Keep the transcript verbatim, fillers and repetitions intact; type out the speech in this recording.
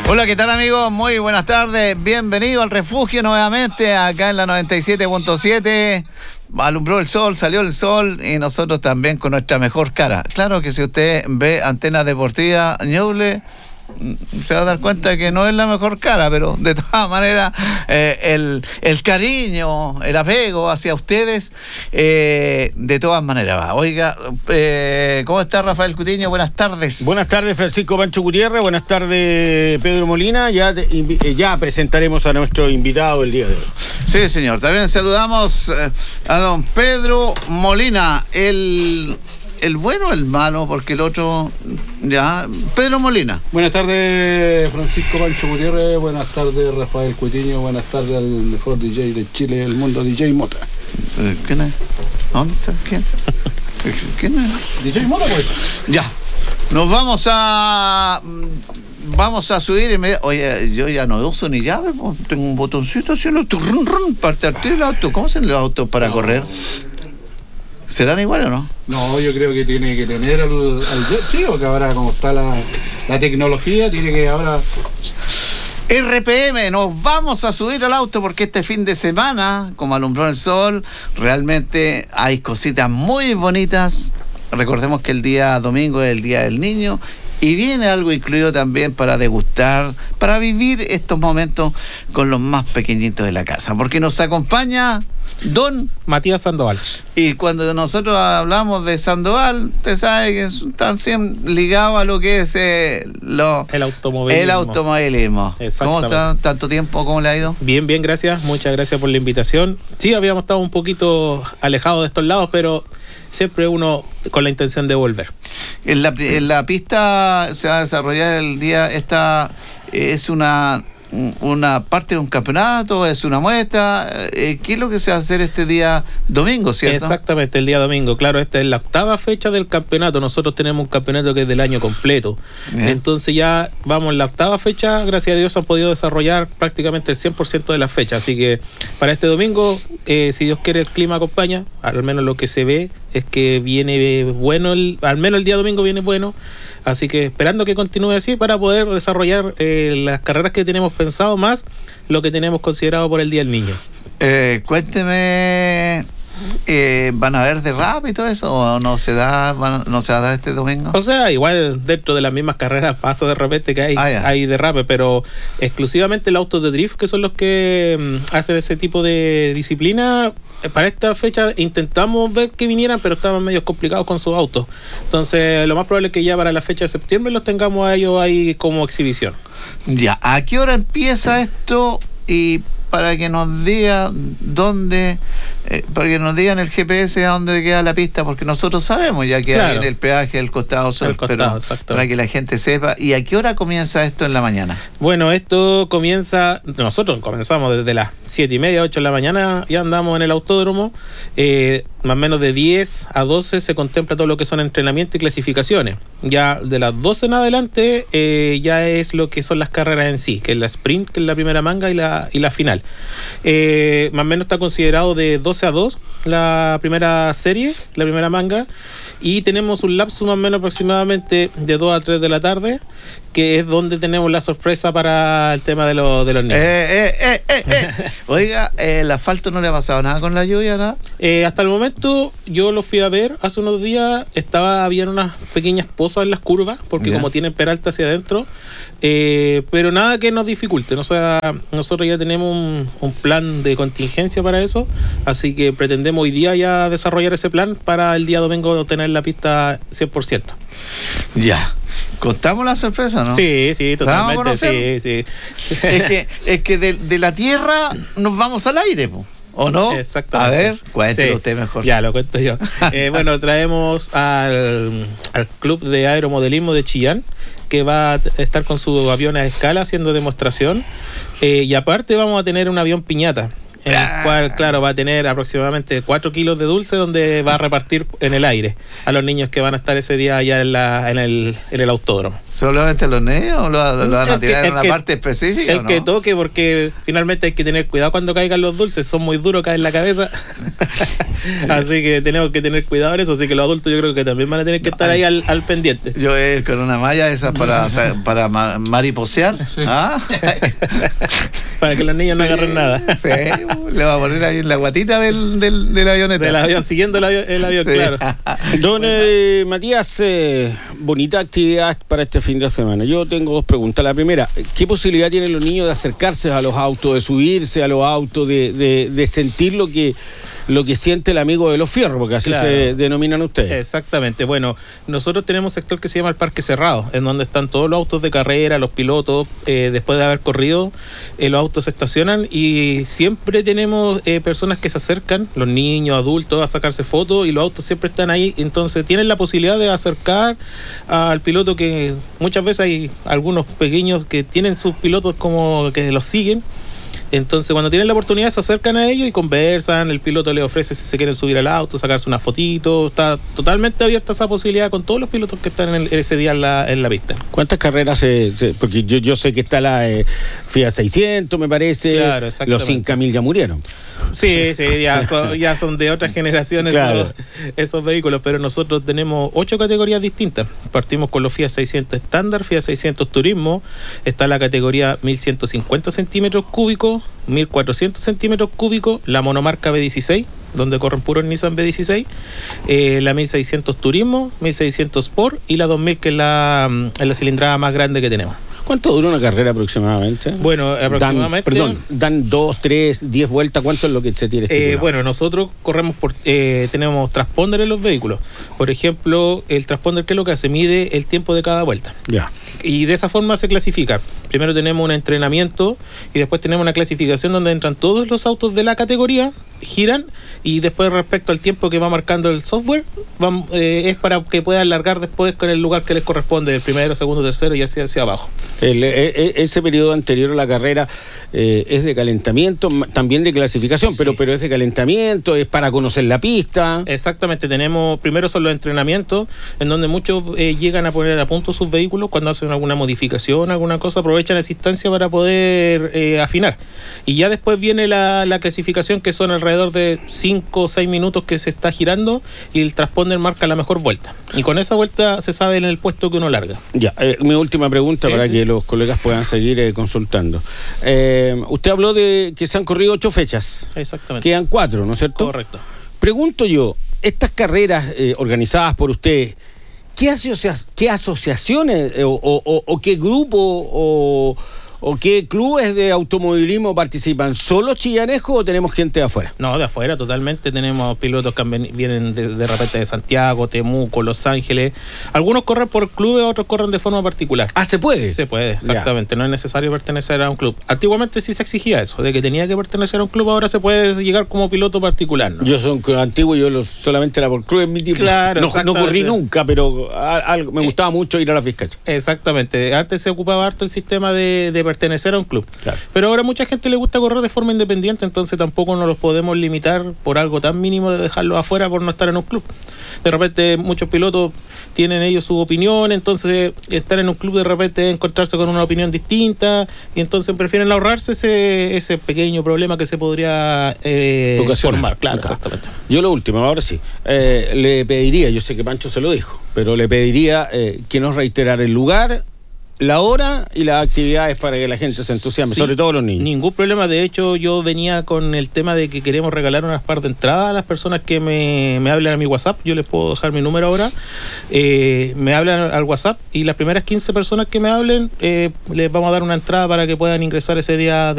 Hola, ¿qué tal, amigos? Muy buenas tardes. Bienvenido al refugio nuevamente acá en la noventa y siete punto siete. Alumbró el sol, salió el sol y nosotros también con nuestra mejor cara. Claro que si usted ve Antena Deportiva Ñuble, se va a dar cuenta que no es la mejor cara, pero de todas maneras eh, el, el cariño, el apego hacia ustedes, eh, de todas maneras va. Oiga, eh, ¿cómo está Rafael Cutiño? Buenas tardes. Buenas tardes, Francisco Pancho Gutiérrez. Buenas tardes, Pedro Molina. Ya, te, ya presentaremos a nuestro invitado el día de hoy. Sí, señor. También saludamos eh, a don Pedro Molina, el... ¿El bueno o el malo? Porque el otro... Ya, Pedro Molina. Buenas tardes, Francisco Pancho Gutiérrez. Buenas tardes, Rafael Cutiño. Buenas tardes al mejor D J de Chile, el mundo, D J Mota. ¿Quién es? ¿Dónde está? ¿Quién? ¿Quién es? D J Mota, pues. Ya. Nos vamos a... Vamos a subir inmediatamente. Oye, yo ya no uso ni llave, pues. Tengo un botoncito así, el auto, run, run, para partir el auto. ¿Cómo hacen los autos para no. correr? ¿Serán iguales o no? No, yo creo que tiene que tener al, al jet, sí, porque ahora como está la, la tecnología, tiene que ahora... R P M, nos vamos a subir al auto porque este fin de semana, como alumbró el sol, realmente hay cositas muy bonitas. Recordemos que el día domingo es el Día del Niño y viene algo incluido también para degustar, para vivir estos momentos con los más pequeñitos de la casa, porque nos acompaña don Matías Sandoval. Y cuando nosotros hablamos de Sandoval, usted sabe que están siempre ligados a lo que es eh, lo, el automovilismo. El automovilismo. ¿Cómo está? ¿Tanto tiempo? ¿Cómo le ha ido? Bien, bien, gracias. Muchas gracias por la invitación. Sí, habíamos estado un poquito alejados de estos lados, pero siempre uno con la intención de volver. En la, en la pista se va a desarrollar el día, esta es una... una parte de un campeonato, es una muestra. ¿Qué es lo que se va a hacer este día domingo, cierto? Exactamente, el día domingo. Claro, esta es la octava fecha del campeonato. Nosotros tenemos un campeonato que es del año completo. Bien. Entonces ya vamos en la octava fecha. Gracias a Dios han podido desarrollar prácticamente el cien por ciento de las fechas. Así que para este domingo, eh, si Dios quiere, el clima acompaña. Al menos lo que se ve es que viene bueno, el, al menos el día domingo viene bueno. Así que esperando que continúe así para poder desarrollar eh, las carreras que tenemos pensado, más lo que tenemos considerado por el Día del Niño. Eh, cuénteme, eh, ¿van a haber derrape y todo eso o no se da, van, no se va a dar este domingo? O sea, igual dentro de las mismas carreras pasa de repente que hay, ah, hay derrape, pero exclusivamente los autos de drift, que son los que um, hacen ese tipo de disciplina. Para esta fecha intentamos ver que vinieran, pero estaban medio complicados con sus autos. Entonces, lo más probable es que ya para la fecha de septiembre los tengamos a ellos ahí como exhibición. Ya, ¿a qué hora empieza esto? Y para que nos diga dónde, eh, para que nos digan el G P S a dónde queda la pista, porque nosotros sabemos ya que claro. hay en el peaje, el costado sur, el costado, pero para que la gente sepa. ¿Y a qué hora comienza esto en la mañana? Bueno, esto comienza, nosotros comenzamos desde las siete y media, ocho de la mañana, ya andamos en el autódromo, eh, más o menos de diez a doce se contempla todo lo que son entrenamiento y clasificaciones. Ya de las doce en adelante eh, ya es lo que son las carreras en sí, que es la sprint, que es la primera manga y la, y la final. Eh, más o menos está considerado de doce a dos la primera serie, la primera manga, y tenemos un lapso más o menos aproximadamente de dos a tres de la tarde, que es donde tenemos la sorpresa para el tema de, lo, de los niños. Eh, eh, eh, eh, eh. Oiga, eh, ¿el asfalto no le ha pasado nada con la lluvia, nada? Eh, hasta el momento yo lo fui a ver hace unos días, estaba habían unas pequeñas pozas en las curvas, porque yeah. como tienen peralta hacia adentro, eh, pero nada que nos dificulte. O sea, nosotros ya tenemos un, un plan de contingencia para eso, así que pretendemos hoy día ya desarrollar ese plan para el día domingo tener la pista cien por ciento. Ya. ¿Contamos la sorpresa, no? Sí, sí, totalmente. Sí, sí. Es que, es que de, de la tierra nos vamos al aire, po. ¿O no? Exactamente. A ver, cuéntelo sí. usted mejor. Ya, lo cuento yo. eh, bueno, traemos al, al Club de Aeromodelismo de Chillán, que va a estar con su avión a escala haciendo demostración. Eh, y aparte vamos a tener un avión piñata, en el cual, claro, va a tener aproximadamente cuatro kilos de dulce donde va a repartir en el aire a los niños que van a estar ese día allá en, la, en, el, en el autódromo. ¿Solamente los niños o lo, lo van a tirar en una que, parte específica? El ¿no? que toque, porque finalmente hay que tener cuidado cuando caigan los dulces, son muy duros, caen en la cabeza. Así que tenemos que tener cuidado en eso, así que los adultos yo creo que también van a tener que estar ahí al, al pendiente. Yo voy a ir con una malla esa para, para mariposear. ¿Ah? Para que los niños sí, no agarren nada. Sí, le va a poner ahí en la guatita del, del, de la avioneta. Del avión, siguiendo el avión, el avión sí. Claro. Don eh, Matías, eh, bonita actividad para este fin de semana. Yo tengo dos preguntas. La primera, ¿qué posibilidad tienen los niños de acercarse a los autos, de subirse a los autos, de, de, de sentir lo que... lo que siente el amigo de los fierros, porque así claro. se denominan ustedes? Exactamente. Bueno, nosotros tenemos un sector que se llama el Parque Cerrado, en donde están todos los autos de carrera, los pilotos, eh, después de haber corrido, eh, los autos se estacionan y siempre tenemos eh, personas que se acercan, los niños, adultos, a sacarse fotos y los autos siempre están ahí, entonces tienen la posibilidad de acercar al piloto, que muchas veces hay algunos pequeños que tienen sus pilotos como que los siguen. Entonces cuando tienen la oportunidad se acercan a ellos y conversan, el piloto les ofrece si se quieren subir al auto, sacarse una fotito, está totalmente abierta esa posibilidad con todos los pilotos que están en el, ese día en la, en la pista. ¿Cuántas carreras se, se porque yo, yo sé que está la eh, Fiat seiscientos, me parece, claro, los cinco mil ya murieron? Sí, sí, ya son, ya son de otras generaciones claro. esos, esos vehículos, pero nosotros tenemos ocho categorías distintas. Partimos con los Fiat seiscientos estándar, Fiat seiscientos Turismo, está la categoría mil ciento cincuenta centímetros cúbicos, mil cuatrocientos centímetros cúbicos, la monomarca B dieciséis, donde corren puros Nissan B dieciséis, eh, la mil seiscientos Turismo, mil seiscientos Sport y la dos mil, que es la, es la cilindrada más grande que tenemos. ¿Cuánto dura una carrera aproximadamente? Bueno, aproximadamente... Dan, perdón, dan dos, tres, diez vueltas. ¿Cuánto es lo que se tiene estipulado? Eh, bueno, nosotros corremos por... Eh, tenemos transponder en los vehículos. Por ejemplo, el transponder, ¿qué es lo que hace? Mide el tiempo de cada vuelta. Ya. Y de esa forma se clasifica. Primero tenemos un entrenamiento y después tenemos una clasificación donde entran todos los autos de la categoría, giran, y después respecto al tiempo que va marcando el software, van, eh, es para que puedan largar después con el lugar que les corresponde, el primero, segundo, tercero y así hacia abajo. El, el, ese periodo anterior a la carrera eh, es de calentamiento, también de clasificación, sí. pero, pero es de calentamiento, es para conocer la pista. Exactamente, tenemos, primero son los entrenamientos, en donde muchos eh, llegan a poner a punto sus vehículos cuando hacen alguna modificación, alguna cosa, aprovechan esa instancia para poder eh, afinar. Y ya después viene la, la clasificación, que son alrededor de cinco o seis minutos que se está girando, y el transponder marca la mejor vuelta. Y con esa vuelta se sabe en el puesto que uno larga. Ya, eh, mi última pregunta sí, para sí. que los colegas puedan seguir eh, consultando. Eh, usted habló de que se han corrido ocho fechas. Exactamente. Quedan cuatro, ¿no es cierto? Correcto. Pregunto yo, estas carreras eh, organizadas por usted, ¿qué, asocia qué asociaciones eh, o, o, o qué grupo o... ¿O qué clubes de automovilismo participan? ¿Solo chillanejo o tenemos gente de afuera? No, de afuera totalmente. Tenemos pilotos que vienen de, de repente de Santiago, Temuco, Los Ángeles. Algunos corren por clubes, otros corren de forma particular. Ah, ¿se puede? Se puede, exactamente. Ya. No es necesario pertenecer a un club. Antiguamente sí se exigía eso, de que tenía que pertenecer a un club. Ahora se puede llegar como piloto particular, ¿no? Yo soy antiguo, yo lo, solamente era por club en mi tiempo. Claro, no, no corrí nunca, pero a, a, me gustaba eh, mucho ir a la Fiscacha. Exactamente. Antes se ocupaba harto el sistema de, de pertenecer a un club. Claro. Pero ahora mucha gente le gusta correr de forma independiente, entonces tampoco nos los podemos limitar por algo tan mínimo de dejarlos afuera por no estar en un club. De repente muchos pilotos tienen ellos su opinión, entonces estar en un club de repente encontrarse con una opinión distinta, y entonces prefieren ahorrarse ese, ese pequeño problema que se podría eh, formar. Claro, okay. Exactamente. Yo lo último, ahora sí, eh, le pediría, yo sé que Pancho se lo dijo, pero le pediría eh, que nos reiterara el lugar, la hora y las actividades para que la gente se entusiasme, sí, sobre todo los niños. Ningún problema. De hecho, yo venía con el tema de que queremos regalar unas par de entradas a las personas que me, me hablan a mi WhatsApp. Yo les puedo dejar mi número ahora. Eh, me hablan al WhatsApp y las primeras quince personas que me hablen, eh, les vamos a dar una entrada para que puedan ingresar ese día de